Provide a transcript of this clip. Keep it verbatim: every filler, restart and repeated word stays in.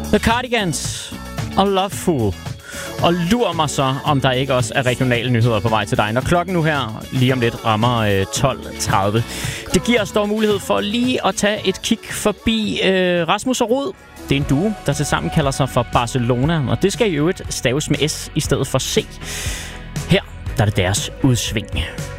The Cardigans og Loveful. Og lur mig så, om der ikke også er regionale nyheder på vej til dig, når klokken nu her lige om lidt rammer øh, tolv tredive. Det giver os dog mulighed for lige at tage et kig forbi øh, Rasmus og Rud. Det er en duo, der tilsammen kalder sig for Barcelona, og det skal i øvrigt staves med S i stedet for C. Her der er det deres udsving.